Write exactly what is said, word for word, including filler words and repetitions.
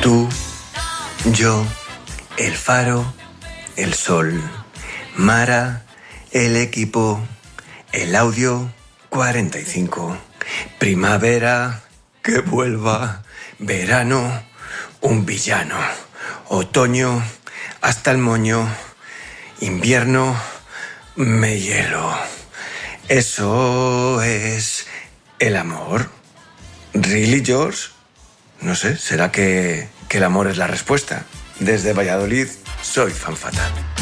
Tú, yo, el faro, el sol, Mara, el equipo, el audio cuarenta y cinco, primavera, que vuelva, verano, un villano, otoño, hasta el moño, invierno, me hielo. Eso es el amor. ¿Really, George? No sé, ¿será que, que el amor es la respuesta? Desde Valladolid, soy fan fatal.